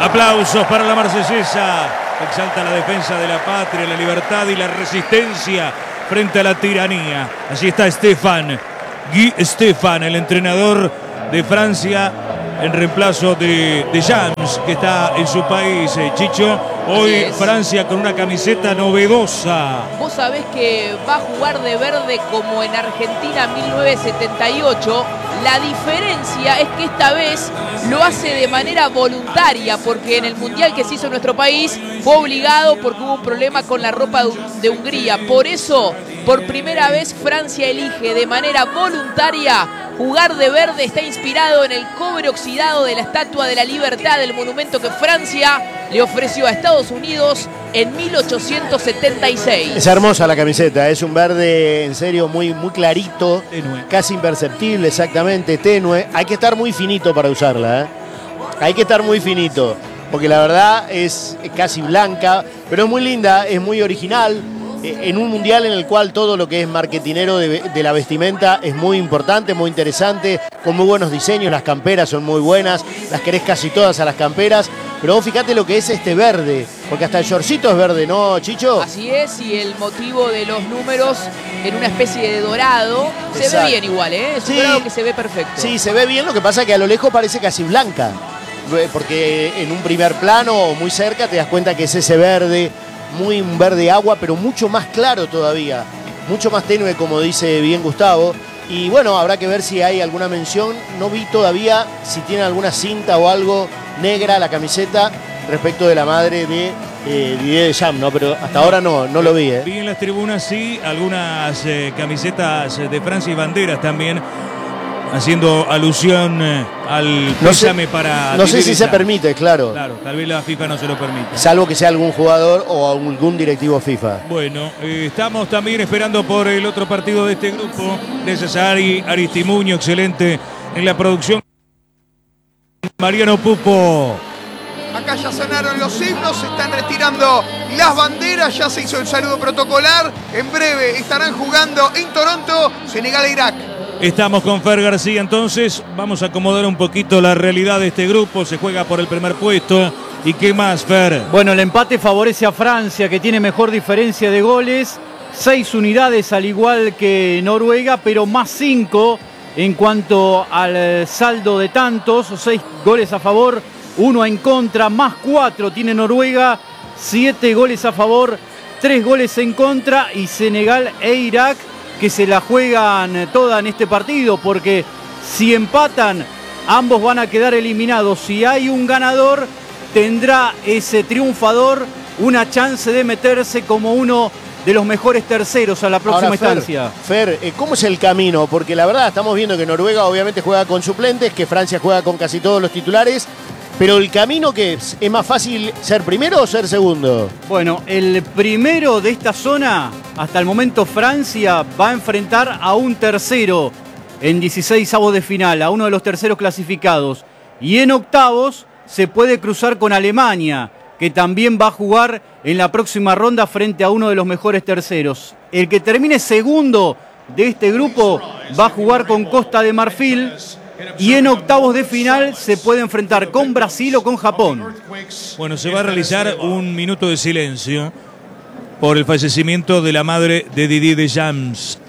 Aplausos para la marsellesa. Exalta la defensa de la patria, la libertad y la resistencia frente a la tiranía. Allí está Guy Stéphane, el entrenador de Francia, en reemplazo de James, que está en su país. Chicho, hoy Francia con una camiseta novedosa. Vos sabés que va a jugar de verde como en Argentina 1978. La diferencia es que esta vez lo hace de manera voluntaria, porque en el Mundial que se hizo en nuestro país fue obligado porque hubo un problema con la ropa de Hungría. Por eso, por primera vez, Francia elige de manera voluntaria jugar de verde. Está inspirado en el cobre oxidado de la Estatua de la Libertad, del monumento que Francia le ofreció a Estados Unidos en 1876. Es hermosa la camiseta, es un verde en serio muy clarito, tenue, casi imperceptible, exactamente, tenue. Hay que estar muy finito para usarla, ¿eh? Hay que estar muy finito, porque la verdad es casi blanca, pero es muy linda, es muy original. En un mundial en el cual todo lo que es marketinero de la vestimenta es muy importante, muy interesante, con muy buenos diseños. Las camperas son muy buenas, las querés casi todas a las camperas. Pero vos fíjate lo que es este verde, porque hasta el shortcito es verde, ¿no, Chicho? Así es, y el motivo de los números en una especie de dorado. Se ve bien igual, ¿eh? Es un dorado que se ve perfecto. Sí, se ve bien, lo que pasa es que a lo lejos parece casi blanca, porque en un primer plano o muy cerca te das cuenta que es ese verde, un verde agua, pero mucho más claro todavía, mucho más tenue, como dice bien Gustavo. Y bueno, habrá que ver si hay alguna mención. No vi todavía si tiene alguna cinta o algo negra la camiseta respecto de la madre de Didier Deschamps, ¿no? Pero hasta ahora no lo vi, ¿eh? Vi en las tribunas, sí, algunas camisetas de Francia y banderas también, haciendo alusión al pésame para... No sé si se permite, claro. Claro, tal vez la FIFA no se lo permite. Salvo que sea algún jugador o algún directivo FIFA. Bueno, estamos también esperando por el otro partido de este grupo. Gracias a Aristimuño, excelente en la producción. Mariano Pupo. Acá ya sonaron los himnos, se están retirando las banderas, ya se hizo el saludo protocolar. En breve estarán jugando en Toronto, Senegal e Irak. Estamos con Fer García, entonces vamos a acomodar un poquito la realidad de este grupo. Se juega por el primer puesto. ¿Y qué más, Fer? Bueno, el empate favorece a Francia, que tiene mejor diferencia de goles. 6 unidades al igual que Noruega, pero más 5 en cuanto al saldo de tantos. 6 goles a favor, 1 en contra, más 4 tiene Noruega. 7 goles a favor, 3 goles en contra. Y Senegal e Irak, que se la juegan toda en este partido, porque si empatan, ambos van a quedar eliminados. Si hay un ganador, tendrá ese triunfador una chance de meterse como uno de los mejores terceros a la próxima instancia. Fer, ¿cómo es el camino? Porque la verdad estamos viendo que Noruega obviamente juega con suplentes, que Francia juega con casi todos los titulares. Pero el camino, ¿qué es? ¿Es más fácil ser primero o ser segundo? Bueno, el primero de esta zona, hasta el momento Francia va a enfrentar a un tercero en 16avos de final, a uno de los terceros clasificados. Y en octavos se puede cruzar con Alemania, que también va a jugar en la próxima ronda frente a uno de los mejores terceros. El que termine segundo de este grupo va a jugar con Costa de Marfil. Y en octavos de final se puede enfrentar con Brasil o con Japón. Bueno, se va a realizar un minuto de silencio por el fallecimiento de la madre de Didier Deschamps.